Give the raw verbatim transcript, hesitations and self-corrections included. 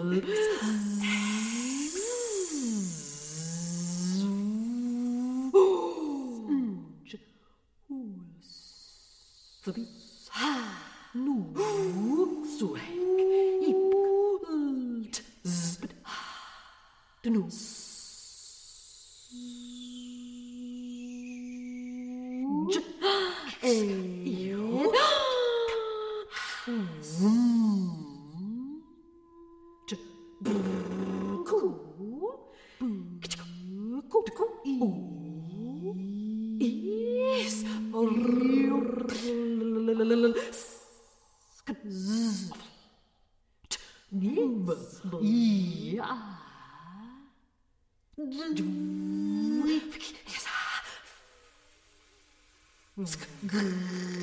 Förbi. Nu. Suek. Ipult. Zbd. Nu. J. Ed. Vum. J. Cool. Is. Nim. Ja. Sk.